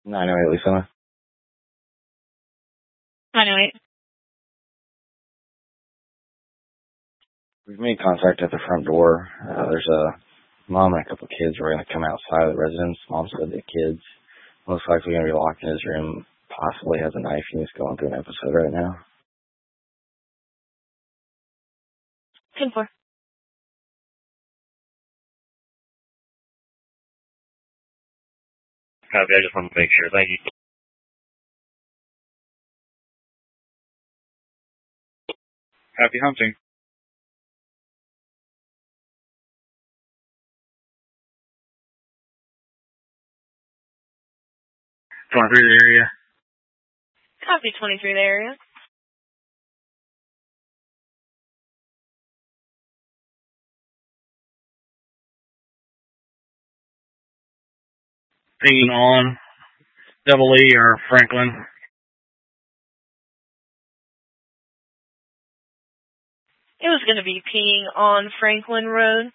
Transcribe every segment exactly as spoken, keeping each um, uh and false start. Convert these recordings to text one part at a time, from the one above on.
nine oh eight, Lisa. nine oh eight. We've made contact at the front door. Uh, there's a mom and a couple of kids who are going to come outside of the residence. Mom said the kids most likely going to be locked in his room, possibly has a knife, and he's going through an episode right now. ten four. Copy, I just want to make sure. Thank you. Happy hunting. twenty-three the area. Copy twenty-three the area. Pinging on Double E or Franklin. It was going to be peeing on Franklin Road.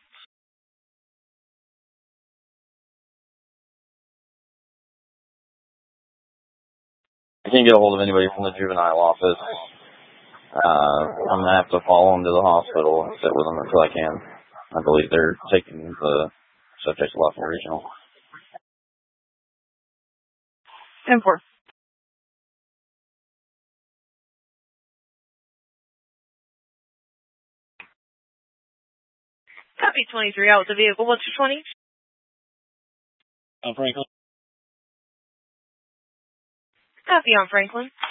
I can't get a hold of anybody from the juvenile office. Uh, I'm going to have to follow them to the hospital and sit with them until I can. I believe they're taking the subject to Lafayette Regional. ten four. Copy twenty-three out with the vehicle. What's your twenty? I'm Franklin. Copy on Franklin.